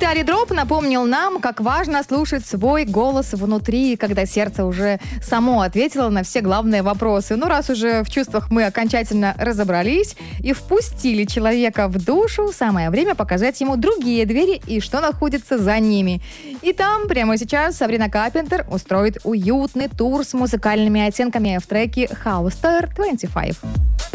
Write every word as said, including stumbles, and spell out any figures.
Виталий Дроп напомнил нам, как важно слушать свой голос внутри, когда сердце уже само ответило на все главные вопросы. Ну, раз уже в чувствах мы окончательно разобрались и впустили человека в душу, самое время показать ему другие двери и что находится за ними. И там прямо сейчас Сабрина Карпентер устроит уютный тур с музыкальными оттенками в треке House Star двадцать пять.